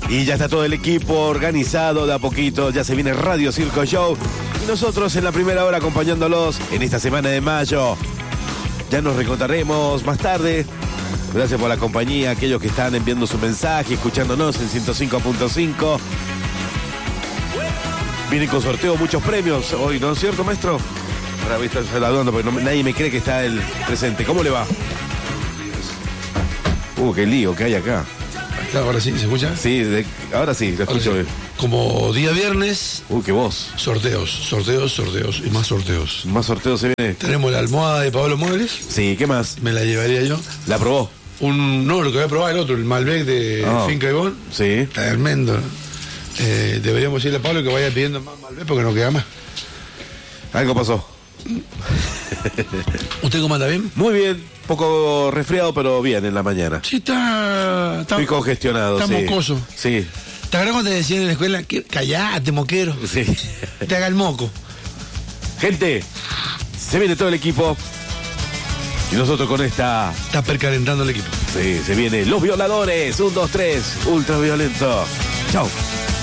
Y ya está todo el equipo organizado de a poquito. Ya se viene Radio Circo Show. Y nosotros en la primera hora acompañándolos en esta semana de mayo. Ya nos reencontraremos más tarde. Gracias por la compañía, aquellos que están enviando su mensaje, escuchándonos en 105.5. Vienen con sorteo muchos premios hoy, ¿no es cierto, maestro? Ahora voy a estar saludando porque nadie me cree que está el presente. ¿Cómo le va? Qué lío que hay acá. Ahora sí, ¿se escucha? Sí, ahora sí, lo escucho bien. Como día viernes. Qué voz. Sorteos y más sorteos. Más sorteos se viene. Tenemos la almohada de Pablo Muebles. Sí, ¿qué más? Me la llevaría yo. ¿La probó? No, lo que voy a probar el otro, el Malbec de Finca Ibón. Sí. Tremendo. Deberíamos decirle a Pablo que vaya pidiendo más Malbec porque no queda más. Algo pasó. ¿Usted cómo anda bien? Muy bien, poco resfriado, pero bien en la mañana. Sí, está muy congestionado. Está mocoso. Sí. ¿Te acuerdas cuando te decían en la escuela? Callate, moquero. Sí. Te haga el moco. Gente, se viene todo el equipo. Y nosotros con esta... Está percalentando el equipo. Sí, se viene Los Violadores. 1, 2, 3. Ultraviolento. Chau.